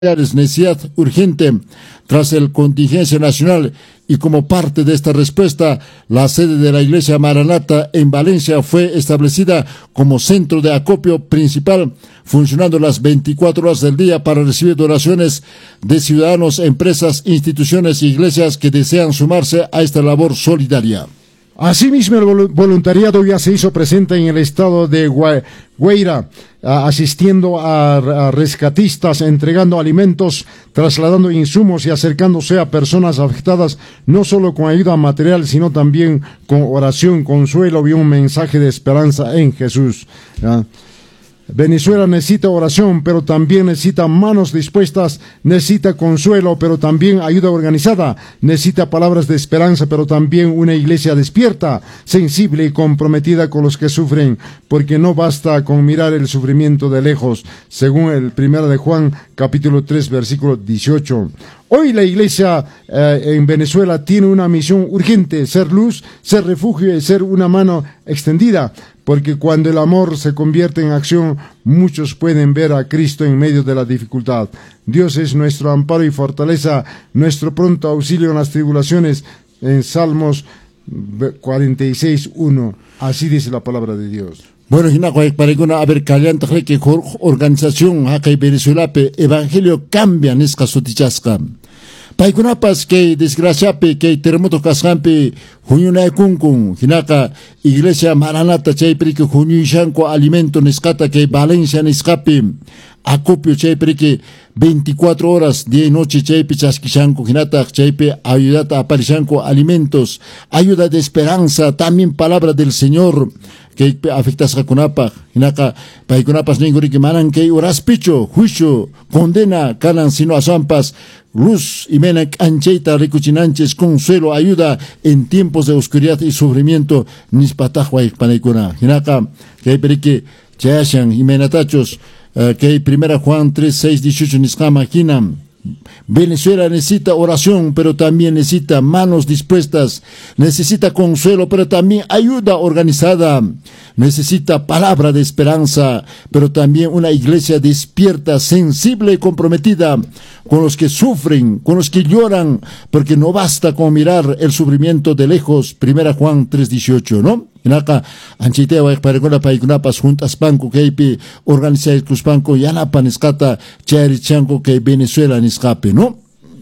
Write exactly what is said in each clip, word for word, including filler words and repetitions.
es necesidad urgente tras el contingencia nacional y como parte de esta respuesta, la sede de la Iglesia Maranata en Valencia fue establecida como centro de acopio principal, funcionando las veinticuatro horas del día para recibir donaciones de ciudadanos, empresas, instituciones y iglesias que desean sumarse a esta labor solidaria. Asimismo, el voluntariado ya se hizo presente en el estado de Guaira, asistiendo a, a rescatistas, entregando alimentos, trasladando insumos y acercándose a personas afectadas, no solo con ayuda material, sino también con oración, consuelo y un mensaje de esperanza en Jesús. ¿Ya? Venezuela necesita oración, pero también necesita manos dispuestas, necesita consuelo, pero también ayuda organizada, necesita palabras de esperanza, pero también una iglesia despierta, sensible y comprometida con los que sufren, porque no basta con mirar el sufrimiento de lejos, según el primero de Juan, capítulo tres, versículo dieciocho. Hoy la iglesia eh, en Venezuela tiene una misión urgente, ser luz, ser refugio y ser una mano extendida, porque cuando el amor se convierte en acción, muchos pueden ver a Cristo en medio de la dificultad. Dios es nuestro amparo y fortaleza, nuestro pronto auxilio en las tribulaciones, en Salmos cuarenta y seis, uno. Así dice la palabra de Dios. Bueno, hina kwa pariguna haber caliente que organización acá en Venezuela pe evangelio cambia nesca sotichasca. Paikunapas que desgracia pe que terremoto kaskampe hunyuna kunkun hinaka iglesia Maranata chaypri que hunyushanko alimento neskata que Valencia neskape acopio chaypri que veinticuatro horas día y noche chaype chaskishanko hinata chaype ayudata aparishanko alimentos, ayuda de esperanza, también palabra del Señor que afectas a kunapa hinaka paikunapas ninguri que manan que oraspicho juicio condena calan sino a zampas luz y mena ancheita ricuchinanches consuelo ayuda en tiempos de oscuridad y sufrimiento nispatajwa ikpanaikuna hinaka que perique chayashan y menatachos uh, que primera Juan tres, seis, dieciocho niskama hinam. Venezuela necesita oración, pero también necesita manos dispuestas, necesita consuelo, pero también ayuda organizada, necesita palabra de esperanza, pero también una iglesia despierta, sensible y comprometida con los que sufren, con los que lloran, porque no basta con mirar el sufrimiento de lejos, primera Juan tres, dieciocho, ¿no? Inaka anchitewa ekparegona paikunapas juntas banco que ipi organiza el banco yanapan escata chayri chanco que Venezuela escape, ¿no?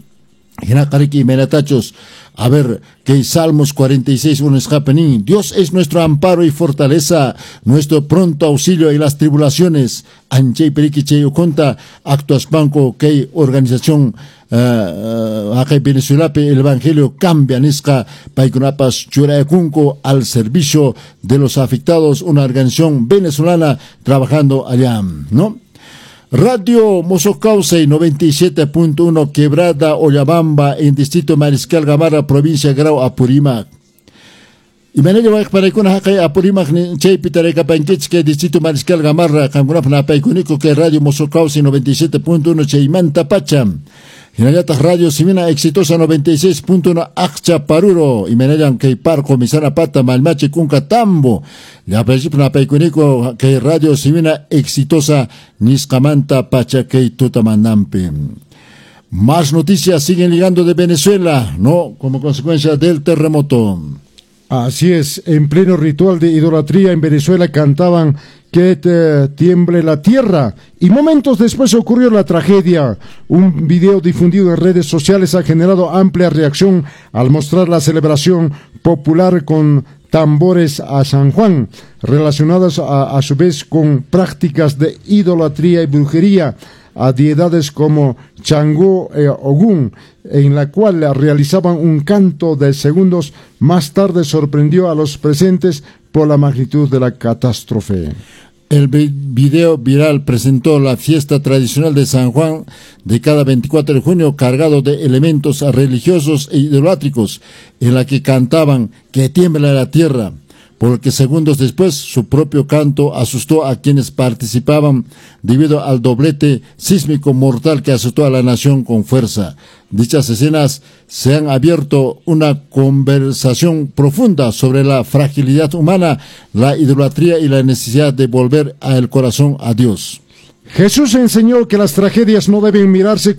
Inaka riki menatachos a ver que Salmos cuarenta y seis uno escape ni Dios es nuestro amparo y fortaleza, nuestro pronto auxilio en las tribulaciones. Anchei periki cheyo conta actuas banco que organización Uh, acá en Venezuela el evangelio cambia nisca paikunapas churayacunco al servicio de los afectados, una organización venezolana trabajando allá, ¿no? Radio Mosocauce noventa y siete punto uno Quebrada Oyabamba en distrito Mariscal Gamarra, provincia Grau, Apurímac. Y me lleva para ikuna haka Apurímac chay pitareka panquech que distrito Mariscal Gamarra kangunap na paikunico que Radio Mosocauce noventa y siete punto uno Chaymanta Pacham. Hinayata Radio Simina Exitosa noventa y seis punto uno Akcha Paruro y menayan que Parco Misana Pata Malmache Kunka Tambo. Ya principio paikunico que Radio Simina Exitosa Niskamanta Pacha que Tutamanampe. Más noticias siguen llegando de Venezuela, ¿no? Como consecuencia del terremoto. Así es, en pleno ritual de idolatría en Venezuela cantaban que te tiemble la tierra y momentos después ocurrió la tragedia. Un video difundido en redes sociales ha generado amplia reacción al mostrar la celebración popular con tambores a San Juan, relacionadas a, a su vez con prácticas de idolatría y brujería a deidades como Changó e Ogún, en la cual realizaban un canto de segundos. Más tarde sorprendió a los presentes por la magnitud de la catástrofe. El video viral presentó la fiesta tradicional de San Juan de cada veinticuatro de junio cargado de elementos religiosos e idolátricos, en la que cantaban que tiembla la tierra, porque segundos después su propio canto asustó a quienes participaban debido al doblete sísmico mortal que azotó a la nación con fuerza. Dichas escenas se han abierto una conversación profunda sobre la fragilidad humana, la idolatría y la necesidad de volver el corazón a Dios. Jesús enseñó que las tragedias no deben mirarse